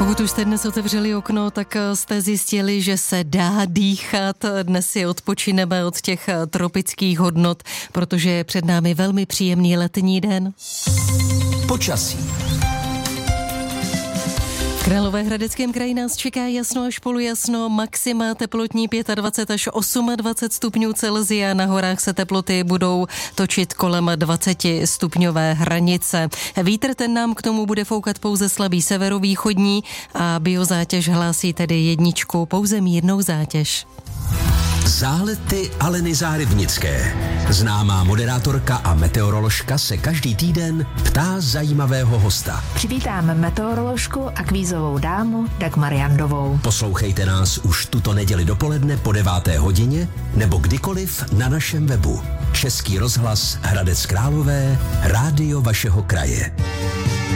Pokud už jste dnes otevřeli okno, tak jste zjistili, že se dá dýchat. Dnes si odpočineme od těch tropických hodnot, protože je před námi velmi příjemný letní den. Počasí. V Královéhradeckém kraji nás čeká jasno až polojasno, maxima teplotní 25 až 28 stupňů Celsia, na horách se teploty budou točit kolem 20 stupňové hranice. Vítr ten nám k tomu bude foukat pouze slabý severovýchodní a biozátěž hlásí tedy jedničku, pouze mírnou zátěž. Zálety Aleny Zárybnické. Známá moderátorka a meteoroložka se každý týden ptá zajímavého hosta. Přivítám meteoroložku a kvízovou dámu Dagmar Jandovou. Poslouchejte nás už tuto neděli dopoledne po 9. hodině nebo kdykoliv na našem webu. Český rozhlas Hradec Králové, rádio vašeho kraje.